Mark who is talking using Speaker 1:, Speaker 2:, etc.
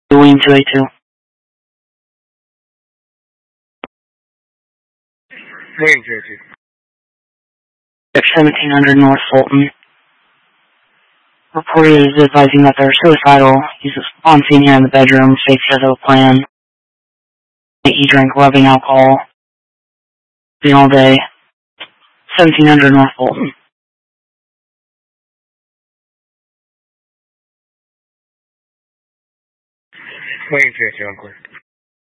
Speaker 1: Wing 282.
Speaker 2: Wing 282.
Speaker 1: 1700 North Fulton. Reported is advising that they're suicidal. He's on scene here in the bedroom. States he has no plan. He drank rubbing alcohol. Been all day. 1700 North Fulton.
Speaker 2: Wing 282, I'm clear.